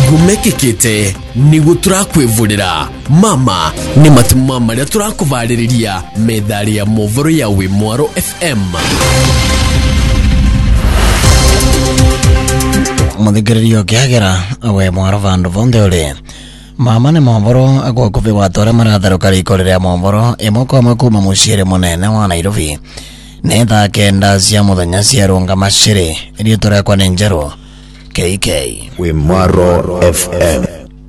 ogumekekete nigo turakwivurira mama ni matuma maria turakuvariria medali ya movoro ya Wimwaro FM. Muthikiririo kiagera Wimwaro vandu vonde uri mama ni movoro agwa kuvi watore maratharuka riko riria movoro imwe kuma muciiri munene wa Nairobi ne thaa kenda cia muthenya ciarunga maciri iria turekwa ni njeru KK Wimwaro FM.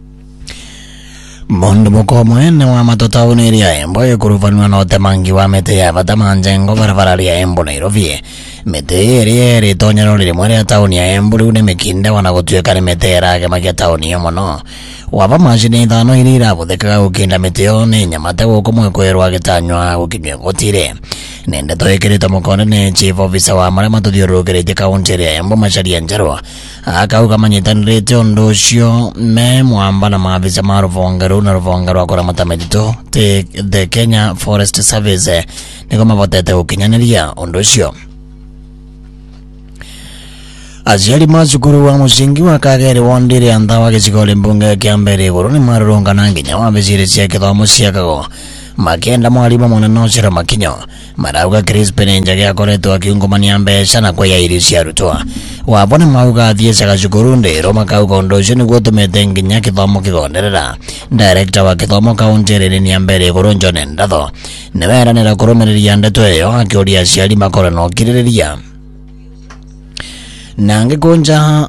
Mundu mukomwene wa matotauni iria Embo ikuruvanwa na utemangi wa miti ya bata manjengo barabara ria Embo Nairobi. Miti iria ritonyero rimwe ria tauni ya Embo riu ni mikinde wana gutuika ni miti iragemagia tauni iyo muno. Waba macini ithano iria irabuthikaga gukinda miti iyo ni nyamate guku mwekwirwa gitanywa gukinywa gutire. Nende toikirito mukone ni chief officer wa maria matuthiurukiritie kaunti ria Embo Macharia Njeru akauga manyitanirite undu ucio me mwamba na maafisa ma ruvongeru na ruvonge rwa kuramata mititu the Kenya Forest Service niko mavotete gukinyaniria undu ucio. Aciari macukuru wa musingi wa Kagere wondire anthawa gicigo mbunge kia mbere iguru ni marurungana nginya wabiciri cia kithomo cia kago makenda mwarimu munene ucira makinyo marauga Crispin Njagi akoretwo akiungumania mbeca na kwaya irio cia arutwo wabona mauga athiecaga cukuru ndiro makauga undu ucio niguo utumite nginya kithomo kigonderera. Director wa kithomo kaunti ni mbere iguru John Ndatho niweranira kurumiriria ndeto iyo akiuria aciari makore no kiririria nange kunja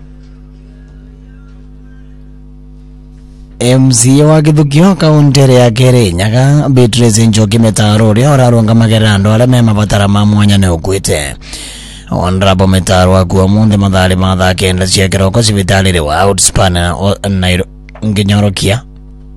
MC wa Githukio kaunti ya Kirinyaga Beatrice Njoki Metaro uria urarunga magerera andu aria me mabatara ma mwanya ni ukwite. Honorable Metaro akuwa munde mathari ma thaa kenda cia kiroko cibitari wa Outspan Nginyorokia.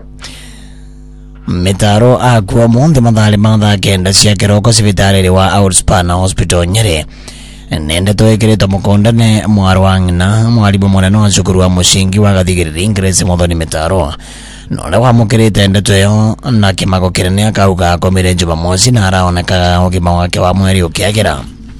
Metaro akuwa munde mathari ma thaa kenda cia kiroko cibitari wa Outspan Hospital Nyeri. Nende toikirito mukondane mwarwangina mwarimu munene wa cukuru wa musingi wa Gathigiri Grace Muthoni Metaro nole wamukirite ndeto iyo na kimago kinene akauga akomire Jumamosi na araoneka ugima wake wa mweri ukiagira.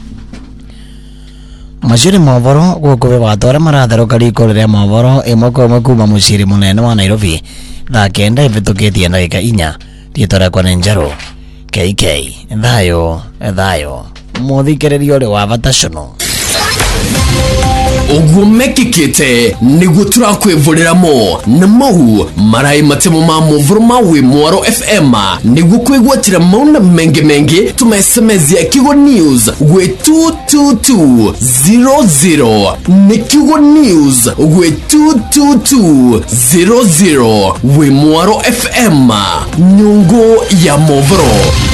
Maciri movoro gukuve watore maratharuka riko riria movoro imwe kuma muciri munene wa Nairobi thaa kenda ivitukitie ndagika 4 rietora ni njeru KK thayo muthikiririo ri wa batacono ogumekekete nigo turakwivuriramo na mau marai matemo ma movoro ma Wimwaro FM nigo kwigwatira mauna menge tumesemezia Kigo News gwe 22200 ni Kigo News gwe 22200 Wimwaro FM nyungu ya movoro.